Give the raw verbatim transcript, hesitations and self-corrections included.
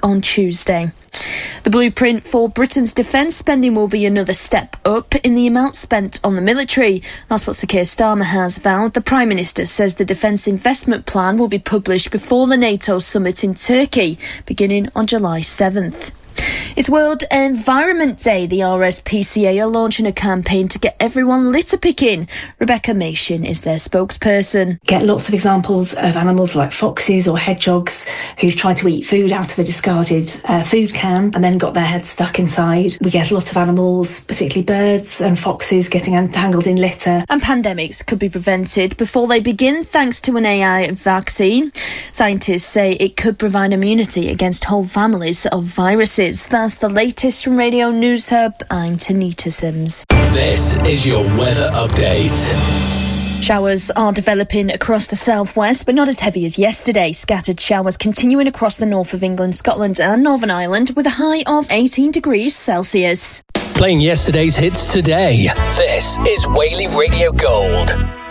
on Tuesday. The blueprint for Britain's defence spending will be another step up in the amount spent on the military. That's what Sir Keir Starmer has vowed. The Prime Minister says the defence investment plan will be published before the NATO summit in Turkey, beginning on July seventh. It's World Environment Day. The R S P C A are launching a campaign to get everyone litter picking. Rebecca Machin is their spokesperson. Get lots of examples of animals like foxes or hedgehogs who've tried to eat food out of a discarded uh, food can and then got their head stuck inside. We get a lot of animals, particularly birds and foxes, getting entangled in litter. And pandemics could be prevented before they begin thanks to an A I vaccine. Scientists say it could provide immunity against whole families of viruses. That's the latest from Radio News Hub. I'm Tanita Sims. This is your weather update. Showers are developing across the southwest, but not as heavy as yesterday. Scattered showers continuing across the north of England, Scotland and Northern Ireland with a high of eighteen degrees Celsius. Playing yesterday's hits today. This is Whaley Radio Gold.